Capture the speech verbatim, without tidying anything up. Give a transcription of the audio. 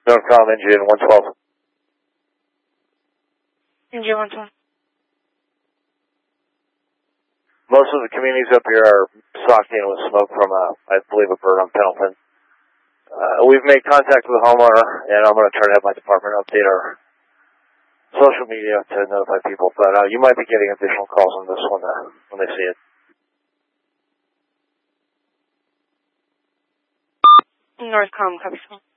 Northcom engine one twelve. Engine one twelve. Most of the communities up here are socked in with smoke from, a, I believe, a burn on Pendleton. Uh, we've made contact with the homeowner, and I'm going to try to have my department update our social media to notify people. But uh, you might be getting additional calls on this one uh, when they see it. Northcom, copy.